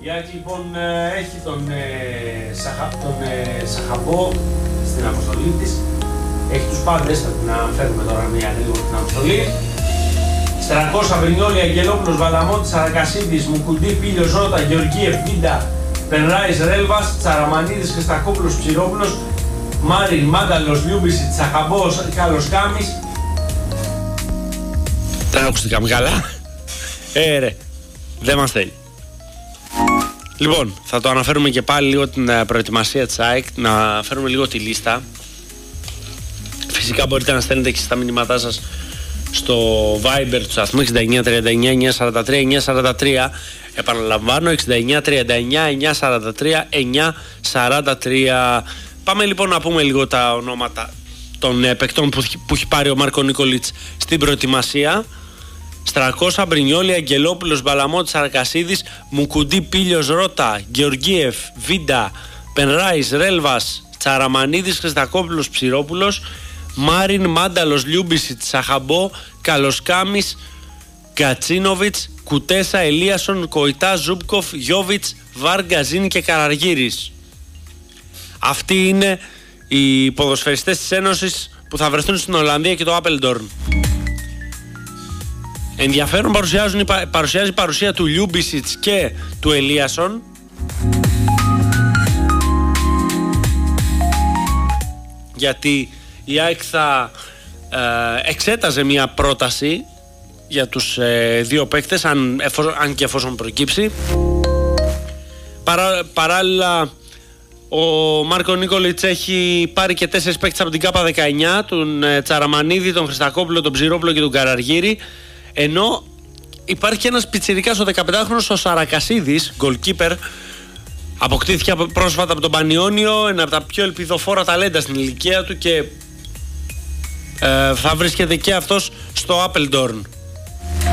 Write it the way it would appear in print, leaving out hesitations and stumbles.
Η ΑΕΚ λοιπόν έχει τον Σαχαμπό στην αποστολή της. Έχει τους πάντες, θα την αναφέρουμε τώρα μία λίγο την αποστολή. Στρακώσα, Βρινιόλη, Αγγελόπουλος, Βαλαμώτης, Αρακασίδης, Μουκουντή, Πίλιος, Ρώτα, Γεωργίευ, Βίντα, Πενράης, Ρέλβας, Τσαραμανίδης, Χριστακόπουλος, Ψηρόπουλος, Μάριν, Μάνταλος, Λιούμπισιτ, Σαχαμπός, Καλοσκάμης. Δεν ακουστήκαμε καλά. Ρε, δεν μας θέλει. Λοιπόν, θα το αναφέρουμε και πάλι λίγο την προετοιμασία της ΑΕΚ, να φέρουμε λίγο τη λίστα. Φυσικά μπορείτε να στέλνετε και στα μηνύματά σας στο Viber του σταθμού 69 39 943 943. Επαναλαμβάνω, 69 39 943 943. Πάμε λοιπόν να πούμε λίγο τα ονόματα των παικτών που έχει πάρει ο Μάρκο Νίκολιτς στην προετοιμασία. Στρακώσα, Μπρινιόλη, Αγγελόπουλος, Μπαλαμώτης, Αρκασίδης, Μουκουντή, Πίλιος, Ρώτα, Γεωργίευ, Βίντα, Πενράης, Ρέλβας, Τσαραμανίδης, Χριστακόπουλος, Ψηρόπουλος, Μάριν, Μάνταλος, Λιούμπισιτ, Σαχαμπό, Καλοσκάμης, Γκατσίνοβιτς, Κουτέσα, Ελίασον, Κοϊτά, Ζούμπκοφ, Γιόβιτς, Βαργκαζίν και Καραργύρης. Αυτοί είναι οι ποδοσφαιριστές της Ένωσης που θα βρεθούν στην Ολλανδία και το Άπελντορν. Ενδιαφέρον παρουσιάζει η παρουσία του Λιούμπισιτς και του Ελίασον. Γιατί η ΑΕΚ θα εξέταζε μια πρόταση για τους δύο παίκτες, αν και εφόσον προκύψει. Παράλληλα, ο Μάρκο Νίκολιτς έχει πάρει και 4 παίκτες από την ΚΑΠΑ 19, τον Τσαραμανίδη, τον Χριστακόπουλο, τον Ψηρόπουλο και τον Καραργύρη. Ενώ υπάρχει και ένας πιτσιρικάς, ο 15χρονος, ο Σαρακασίδης, goalkeeper. Αποκτήθηκε πρόσφατα από τον Πανιόνιο, ένα από τα πιο ελπιδοφόρα ταλέντα στην ηλικία του και θα βρίσκεται και αυτός στο Άπελντορν.